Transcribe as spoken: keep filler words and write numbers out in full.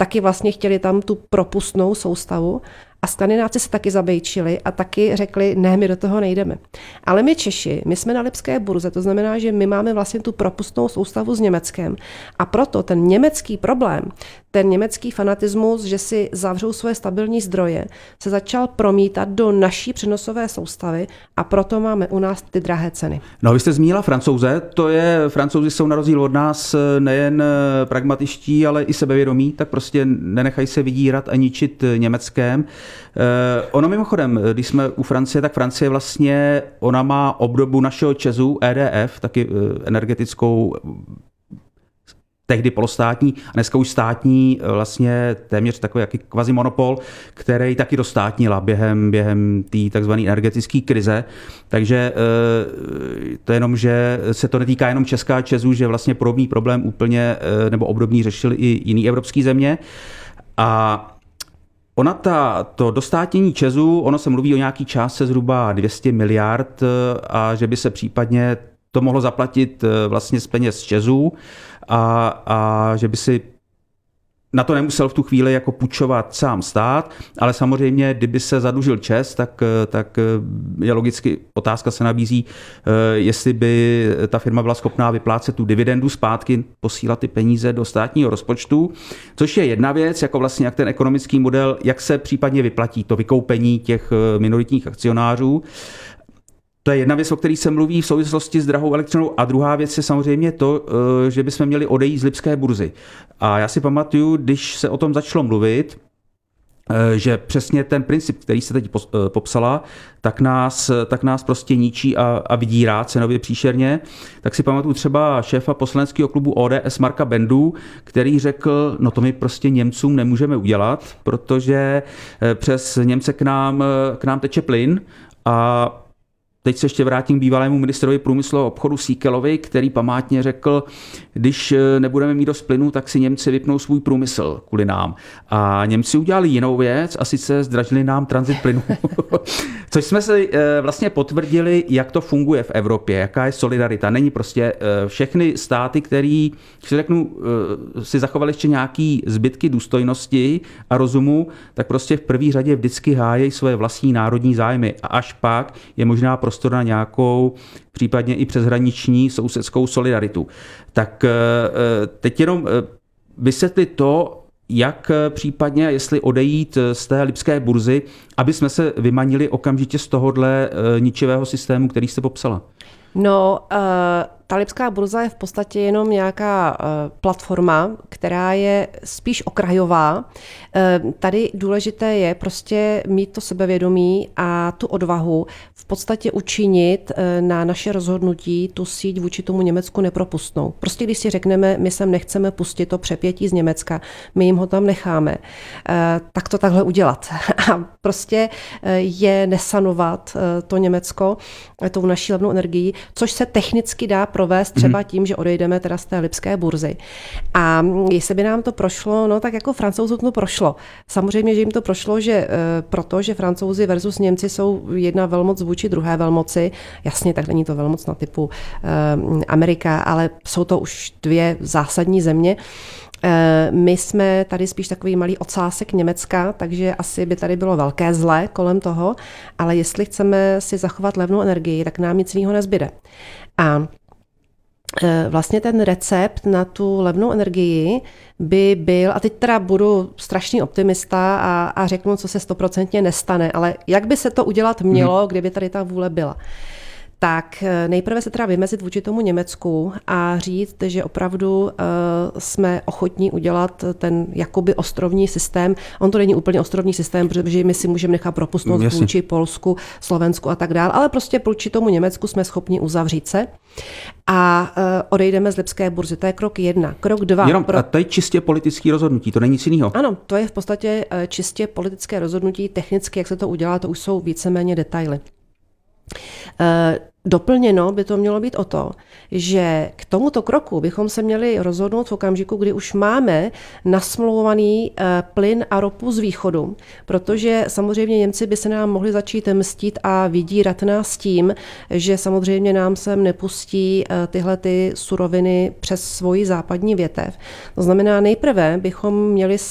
taky vlastně chtěli tam tu propustnou soustavu. A Skandinávci se taky zabejčili a taky řekli, ne, my do toho nejdeme. Ale my Češi, my jsme na Lipské burze, to znamená, že my máme vlastně tu propustnou soustavu s Německem. A proto ten německý problém, ten německý fanatismus, že si zavřou svoje stabilní zdroje, se začal promítat do naší přenosové soustavy a proto máme u nás ty drahé ceny. No, vy jste zmínila Francouze, to je, Francouzi jsou na rozdíl od nás nejen pragmatičtí, ale i sebevědomí, tak prostě nenechají se vydírat a ničit Německém. Eh, ono mimochodem, když jsme u Francie, tak Francie vlastně, ona má obdobu našeho ČEZu, E D F, taky eh, energetickou, tehdy polostátní, a dneska už státní, vlastně téměř takový jaký kvazimonopol, který taky dostátnila během, během té takzvané energetické krize. Takže eh, to je jenom, že se to netýká jenom Česká ČEZu, že vlastně podobný problém úplně, eh, nebo obdobný řešili i jiný evropské země. A Ona ta, to dostátnění ČEZu, ono se mluví o nějaký částce zhruba dvě stě miliard a že by se případně to mohlo zaplatit vlastně z peněz ČEZu a, a že by si na to nemusel v tu chvíli jako půjčovat sám stát, ale samozřejmě, kdyby se zadlužil ČEZ, tak, tak je logicky otázka se nabízí, jestli by ta firma byla schopná vyplácet tu dividendu zpátky, posílat ty peníze do státního rozpočtu, což je jedna věc, jako vlastně jak ten ekonomický model, jak se případně vyplatí to vykoupení těch minoritních akcionářů. To je jedna věc, o které se mluví v souvislosti s drahou elektřinou, a druhá věc je samozřejmě to, že bychom měli odejít z Lipské burzy. A já si pamatuju, když se o tom začalo mluvit, že přesně ten princip, který se teď popsala, tak nás, tak nás prostě ničí a, a vydírá cenově příšerně. Tak si pamatuju třeba šéfa poslaneckého klubu O D S Marka Bendu, který řekl, no to my prostě Němcům nemůžeme udělat, protože přes Němce k nám, k nám teče plyn. A teď se ještě vrátím k bývalému ministrovi průmyslu a obchodu Síkelovi, který památně řekl, když nebudeme mít dost plynu, tak si Němci vypnou svůj průmysl kvůli nám. A Němci udělali jinou věc a sice zdražili nám tranzit plynu. Což jsme si vlastně potvrdili, jak to funguje v Evropě, jaká je solidarita. Není prostě všechny státy, které, si řeknu, si zachovali ještě nějaký zbytky důstojnosti a rozumu, tak prostě v první řadě vždycky hájejí svoje vlastní národní zájmy. A až pak je možná prostor na nějakou, případně i přeshraniční sousedskou solidaritu. Tak teď jenom vysvětlit to, jak případně, jestli odejít z té Lipské burzy, aby jsme se vymanili okamžitě z tohohle ničivého systému, který jste popsala. No, uh, ta Lipská burza je v podstatě jenom nějaká uh, platforma, která je spíš okrajová. Uh, tady důležité je prostě mít to sebevědomí a tu odvahu v podstatě učinit uh, na naše rozhodnutí tu síť vůči tomu Německu nepropustnou. Prostě když si řekneme, my sem nechceme pustit to přepětí z Německa, my jim ho tam necháme, uh, tak to takhle udělat. A prostě uh, je nesanovat uh, to Německo uh, tou naší levnou energií, což se technicky dá provést třeba tím, že odejdeme teda z té Lipské burzy. A jestli by nám to prošlo, no tak jako Francouzům to prošlo. Samozřejmě, že jim to prošlo, že proto, že Francouzi versus Němci jsou jedna velmoc vůči druhé velmoci. Jasně, tak není to velmoc na typu eh, Amerika, ale jsou to už dvě zásadní země. My jsme tady spíš takový malý ocásek Německa, takže asi by tady bylo velké zlé kolem toho, ale jestli chceme si zachovat levnou energii, tak nám nic jiného nezbyde. A vlastně ten recept na tu levnou energii by byl, a teď teda budu strašný optimista a, a řeknu, co se stoprocentně nestane, ale jak by se to udělat mělo, hmm. kdyby tady ta vůle byla. Tak nejprve se teda vymezit vůči tomu Německu a říct, že opravdu uh, jsme ochotní udělat ten jakoby ostrovní systém. On to není úplně ostrovní systém, protože my si můžeme nechat propustnout Jasně. vůči Polsku, Slovensku a tak dále, ale prostě vůči tomu Německu jsme schopni uzavřít se a uh, odejdeme z Lipské burzy. To je krok jedna. Krok dva. Jenom, pro... a to je čistě politické rozhodnutí, to není nic jiného. Ano, to je v podstatě uh, čistě politické rozhodnutí. Technicky, jak se to udělá, to už jsou víceméně detaily. Uh, Doplněno by to mělo být o to, že k tomuto kroku bychom se měli rozhodnout v okamžiku, kdy už máme nasmlouvaný plyn a ropu z východu, protože samozřejmě Němci by se nám mohli začít mstít a vydírat nás tím, že samozřejmě nám sem nepustí tyhle ty suroviny přes svoji západní větev. To znamená, nejprve bychom měli